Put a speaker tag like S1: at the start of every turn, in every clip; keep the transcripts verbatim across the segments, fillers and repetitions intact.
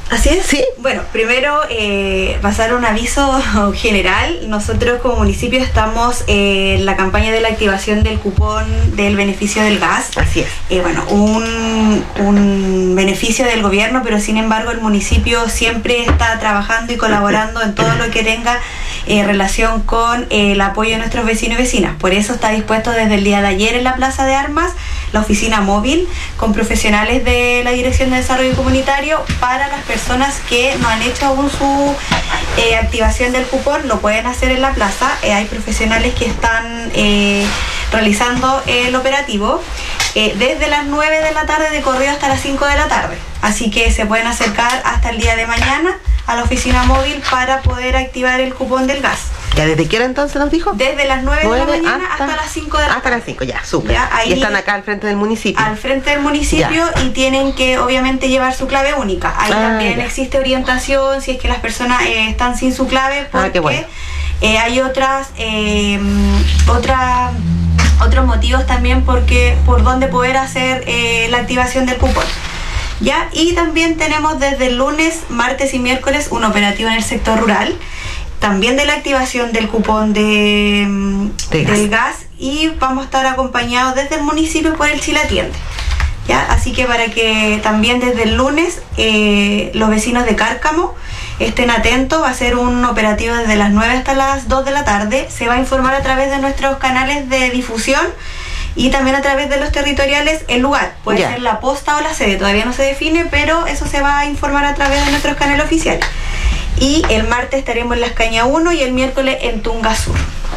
S1: Así es.
S2: Sí.
S1: Bueno, primero eh, pasar un aviso general. Nosotros como municipio estamos eh, en la campaña de la activación del cupón del beneficio del gas.
S2: Así es.
S1: Eh, bueno, un, un beneficio del gobierno, pero sin embargo el municipio siempre está trabajando y colaborando en todo lo que tenga eh, relación con eh, el apoyo de nuestros vecinos y vecinas. Por eso está dispuesto desde el día de ayer en la Plaza de Armas la oficina móvil con profesionales de la Dirección de Desarrollo Comunitario para las personas que no han hecho aún su eh, activación del cupón. Lo pueden hacer en la plaza. Eh, hay profesionales que están eh, realizando el operativo eh, desde las nueve de la tarde de corrido hasta las cinco de la tarde. Así que se pueden acercar hasta el día de mañana a la oficina móvil para poder activar el cupón del gas.
S2: ¿Ya desde qué hora entonces nos dijo?
S1: Desde las nueve de la mañana hasta, hasta las cinco de la tarde.
S2: Hasta las cinco, ya, súper.
S1: Ya, ahí,
S2: y están acá al frente del municipio.
S1: Al frente del municipio ya. Y tienen que obviamente llevar su clave única. Ahí ah, también ya. Existe orientación si es que las personas eh, están sin su clave, porque ah, qué bueno. eh, hay otras, eh, otra, otros motivos también porque por donde poder hacer eh, la activación del cupón. ¿Ya? Y también tenemos desde el lunes, martes y miércoles un operativo en el sector rural, también de la activación del cupón de, de del gas. gas y vamos a estar acompañados desde el municipio por el Chile Atiende. ¿Ya? Así que para que también desde el lunes eh, los vecinos de Cárcamo estén atentos, va a ser un operativo desde las nueve hasta las dos de la tarde, se va a informar a través de nuestros canales de difusión y también a través de los territoriales el lugar, puede yeah. ser la posta o la sede, todavía no se define, pero eso se va a informar a través de nuestros canales oficiales. Y el martes estaremos en Las Cañas uno y el miércoles en Tunga Sur.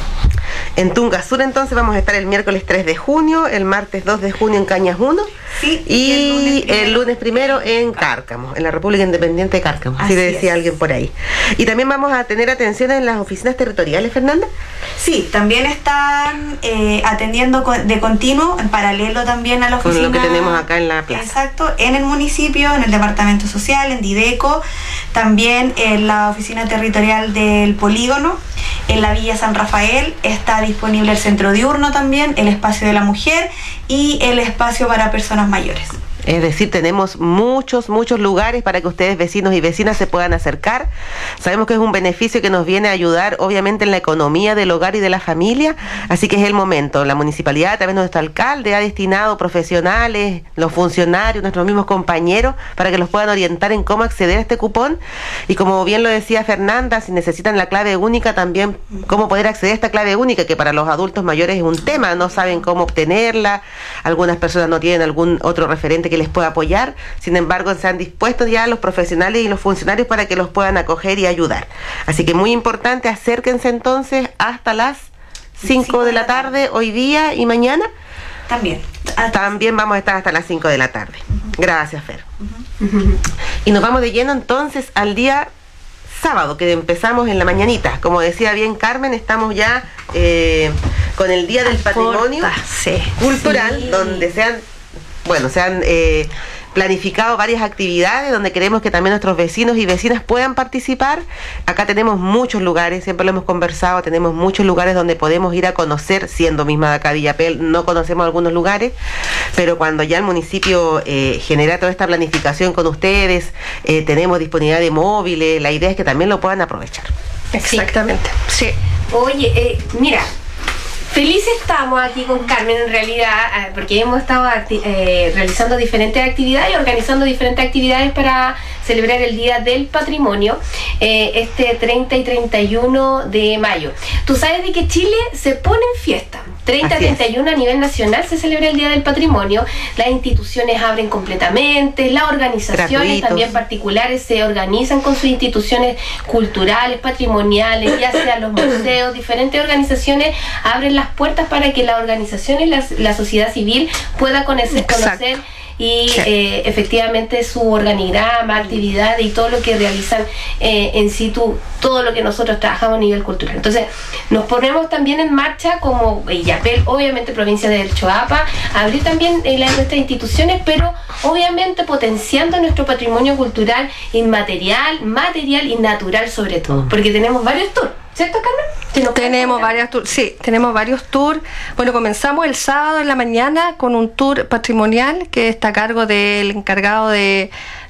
S2: En Tunga Sur entonces vamos a estar el miércoles tres de junio, el martes dos de junio en Cañas uno
S1: sí,
S2: y, y el, lunes primero, el lunes primero en Cárcamo, en la República Independiente de Cárcamo, así le decía es. alguien por ahí. Y también vamos a tener atención en las oficinas territoriales, Fernanda.
S1: Sí, también están eh, atendiendo de continuo, en paralelo también a la oficina.
S2: Con lo que tenemos acá en la plaza.
S1: Exacto, en el municipio, en el departamento social, en Dideco, también en la oficina territorial del polígono, en la Villa San Rafael, está disponible el centro diurno también, el espacio de la mujer y el espacio para personas mayores.
S2: Es decir, tenemos muchos, muchos lugares para que ustedes, vecinos y vecinas, se puedan acercar. Sabemos que es un beneficio que nos viene a ayudar, obviamente, en la economía del hogar y de la familia, así que es el momento. La municipalidad, también nuestro alcalde, ha destinado profesionales, los funcionarios, nuestros mismos compañeros, para que los puedan orientar en cómo acceder a este cupón. Y como bien lo decía Fernanda, si necesitan la clave única, también cómo poder acceder a esta clave única, que para los adultos mayores es un tema, no saben cómo obtenerla, algunas personas no tienen algún otro referente que les pueda apoyar, sin embargo se han dispuesto ya los profesionales y los funcionarios para que los puedan acoger y ayudar. Así que muy importante, acérquense entonces hasta las cinco de la tarde hoy día y mañana.
S1: También.
S2: También vamos a estar hasta las cinco de la tarde. Uh-huh. Gracias, Fer.
S1: Uh-huh.
S2: Y nos vamos de lleno entonces al día sábado, que empezamos en la mañanita. Como decía bien Carmen, estamos ya eh, con el Día del Patrimonio
S1: sí.
S2: Cultural,
S1: sí.
S2: donde se han Bueno, se han eh, planificado varias actividades donde queremos que también nuestros vecinos y vecinas puedan participar. Acá tenemos muchos lugares, siempre lo hemos conversado, tenemos muchos lugares donde podemos ir a conocer, siendo misma de acá Villapel, no conocemos algunos lugares, pero cuando ya el municipio eh, genera toda esta planificación con ustedes, eh, tenemos disponibilidad de móviles, la idea es que también lo puedan aprovechar.
S3: Exactamente, sí. sí. Oye, eh, mira, felices estamos aquí con Carmen en realidad, porque hemos estado eh, realizando diferentes actividades y organizando diferentes actividades para celebrar el Día del Patrimonio eh, este treinta y treinta y uno de mayo. Tú sabes de que Chile se pone en fiesta. treinta a treinta y uno a nivel nacional se celebra el Día del Patrimonio, las instituciones abren completamente, las organizaciones
S2: gratuitos,
S3: también particulares se organizan con sus instituciones culturales, patrimoniales, ya sea los museos, diferentes organizaciones abren las puertas para que las organizaciones, la, la sociedad civil pueda conocer, conocer y sí. eh, efectivamente su organigrama, actividades y todo lo que realizan eh, en situ, todo lo que nosotros trabajamos a nivel cultural. Entonces nos ponemos también en marcha como Villapel, obviamente provincia del Choapa, abrir también eh, las, nuestras instituciones, pero obviamente potenciando nuestro patrimonio cultural inmaterial, material y natural sobre todo, porque tenemos varios tours. ¿Cierto, Carmen?
S4: Tenemos varios tours, sí, tenemos varios tours. Bueno, comenzamos el sábado en la mañana con un tour patrimonial que está a cargo del encargado de